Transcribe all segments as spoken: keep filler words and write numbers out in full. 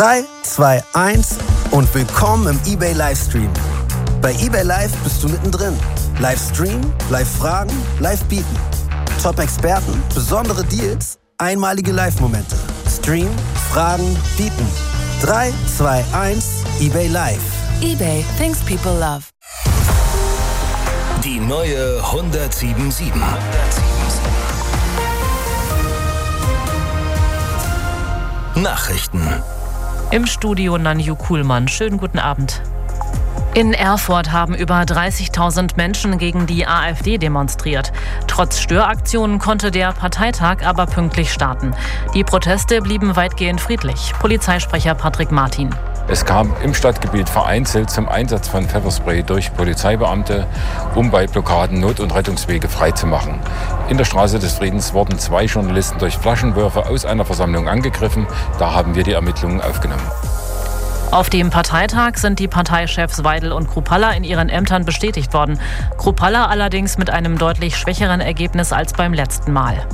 drei, zwei, eins und willkommen im eBay Livestream. Bei eBay Live bist du mittendrin. Live streamen, live fragen, live bieten. Top-Experten, besondere Deals, einmalige Live-Momente. Stream, fragen, bieten. drei, zwei, eins, eBay Live. eBay, things people love. Die neue hundertsieben sieben. Nachrichten. Im Studio Nanju Kuhlmann. Schönen guten Abend. In Erfurt haben über dreißigtausend Menschen gegen die AfD demonstriert. Trotz Störaktionen konnte der Parteitag aber pünktlich starten. Die Proteste blieben weitgehend friedlich. Polizeisprecher Patrick Martin. Es kam im Stadtgebiet vereinzelt zum Einsatz von Pfefferspray durch Polizeibeamte, um bei Blockaden Not- und Rettungswege freizumachen. In der Straße des Friedens wurden zwei Journalisten durch Flaschenwürfe aus einer Versammlung angegriffen. Da haben wir die Ermittlungen aufgenommen. Auf dem Parteitag sind die Parteichefs Weidel und Kruppalla in ihren Ämtern bestätigt worden. Kruppalla allerdings mit einem deutlich schwächeren Ergebnis als beim letzten Mal.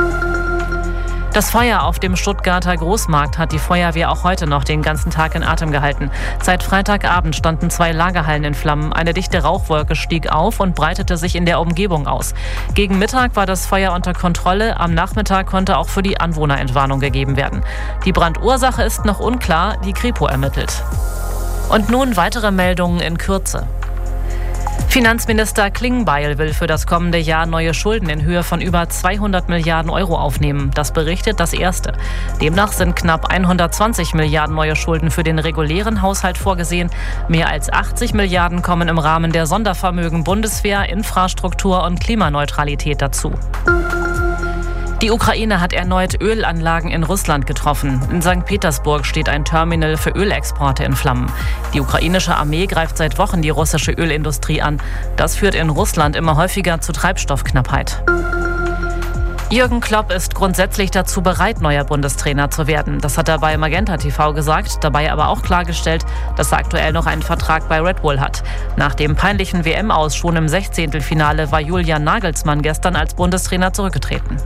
Das Feuer auf dem Stuttgarter Großmarkt hat die Feuerwehr auch heute noch den ganzen Tag in Atem gehalten. Seit Freitagabend standen zwei Lagerhallen in Flammen. Eine dichte Rauchwolke stieg auf und breitete sich in der Umgebung aus. Gegen Mittag war das Feuer unter Kontrolle. Am Nachmittag konnte auch für die Anwohner Entwarnung gegeben werden. Die Brandursache ist noch unklar. Die Kripo ermittelt. Und nun weitere Meldungen in Kürze. Finanzminister Klingbeil will für das kommende Jahr neue Schulden in Höhe von über zweihundert Milliarden Euro aufnehmen. Das berichtet das Erste. Demnach sind knapp hundertzwanzig Milliarden neue Schulden für den regulären Haushalt vorgesehen. Mehr als achtzig Milliarden kommen im Rahmen der Sondervermögen Bundeswehr, Infrastruktur und Klimaneutralität dazu. Die Ukraine hat erneut Ölanlagen in Russland getroffen. In Sankt Petersburg steht ein Terminal für Ölexporte in Flammen. Die ukrainische Armee greift seit Wochen die russische Ölindustrie an. Das führt in Russland immer häufiger zu Treibstoffknappheit. Jürgen Klopp ist grundsätzlich dazu bereit, neuer Bundestrainer zu werden. Das hat er bei Magenta T V gesagt, dabei aber auch klargestellt, dass er aktuell noch einen Vertrag bei Red Bull hat. Nach dem peinlichen W M-Aus schon im Sechzehntelfinale war Julian Nagelsmann gestern als Bundestrainer zurückgetreten.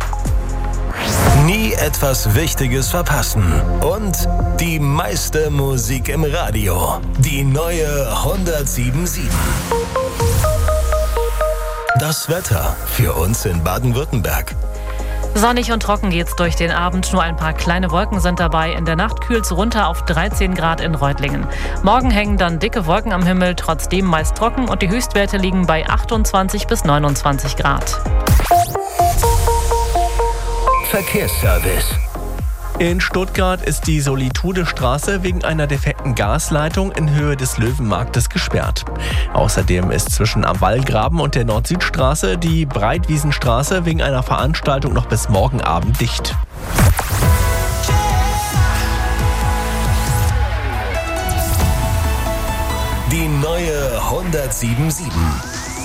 Nie etwas Wichtiges verpassen. Und die meiste Musik im Radio. Die neue hundertsieben sieben. Das Wetter für uns in Baden-Württemberg. Sonnig und trocken geht's durch den Abend. Nur ein paar kleine Wolken sind dabei. In der Nacht kühlt's runter auf dreizehn Grad in Reutlingen. Morgen hängen dann dicke Wolken am Himmel, trotzdem meist trocken und die Höchstwerte liegen bei achtundzwanzig bis neunundzwanzig Grad. Verkehrsservice. In Stuttgart ist die Solitude-Straße wegen einer defekten Gasleitung in Höhe des Löwenmarktes gesperrt. Außerdem ist zwischen am Wallgraben und der Nord-Süd-Straße die Breitwiesenstraße wegen einer Veranstaltung noch bis morgen Abend dicht. Die neue hundertsieben sieben.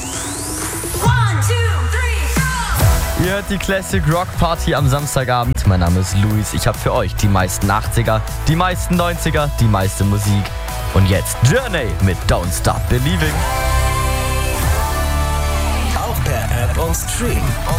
Ihr hört die Classic Rock Party am Samstagabend. Mein Name ist Luis. Ich habe für euch die meisten achtziger, die meisten neunziger, die meiste Musik. Und jetzt Journey mit Don't Stop Believing. Auch per App und Stream.